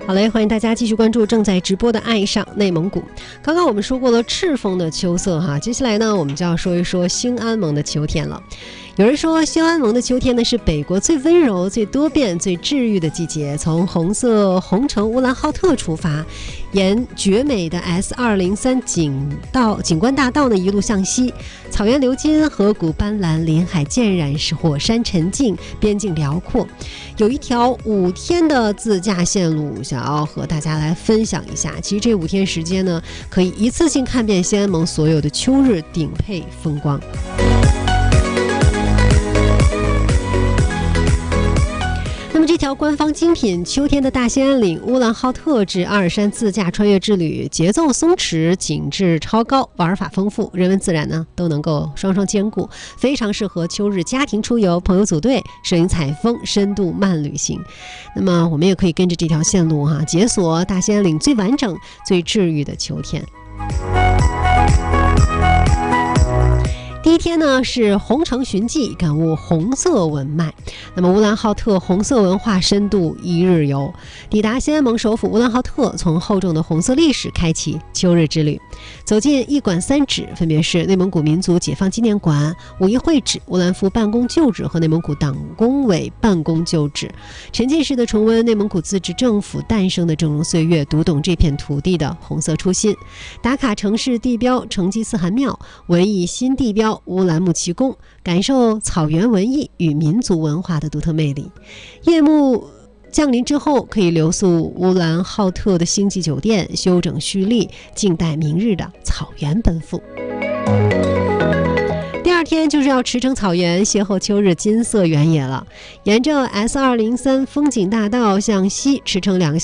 好嘞，欢迎大家继续关注正在直播的《爱上内蒙古》。刚刚我们说过了赤峰的秋色哈，接下来呢，我们就要说一说兴安盟的秋天了。有人说兴安盟的秋天呢是北国最温柔、最多变、最治愈的季节。从红色红城乌兰浩特出发，沿绝美的 S203 景观大道呢一路向西，草原流金，河谷斑斓，林海渐染，是火山沉静，边境辽阔。有一条5天的自驾线路，想要和大家来分享一下。其实这5天时间呢，可以一次性看遍兴安盟所有的秋日顶配风光。那么这条官方精品秋天的大兴安岭乌兰浩特至阿尔山自驾穿越之旅，节奏松弛，景致超高，玩法丰富，人文自然呢都能够双双兼顾，非常适合秋日家庭出游、朋友组队、摄影采风、深度慢旅行。那么我们也可以跟着这条线路解锁大兴安岭最完整、最治愈的秋天。第一天呢是红城寻迹，感悟红色文脉。那么乌兰浩特红色文化深度1日游，抵达兴安盟首府乌兰浩特，从厚重的红色历史开启秋日之旅。走进一馆3址，分别是内蒙古民族解放纪念馆、五一会址、乌兰夫办公旧址和内蒙古党工委办公旧址，沉浸式的重温内蒙古自治政府诞生的峥嵘岁月，读懂这片土地的红色初心。打卡城市地标成吉思汗庙，文艺新地标乌兰木齐宫，感受草原文艺与民族文化的独特魅力。夜幕降临之后，可以留宿乌兰浩特的星级酒店，休整蓄力，静待明日的草原奔赴。第2天就是要驰骋草原，邂逅秋日金色原野了。沿着 S203 风景大道向西驰骋2个